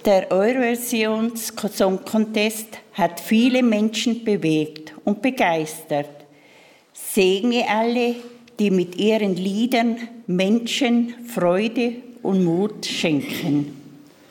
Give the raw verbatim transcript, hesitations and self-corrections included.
Der Eurovision Song Contest hat viele Menschen bewegt und begeistert. Segne alle, die mit ihren Liedern Menschen Freude und Mut schenken.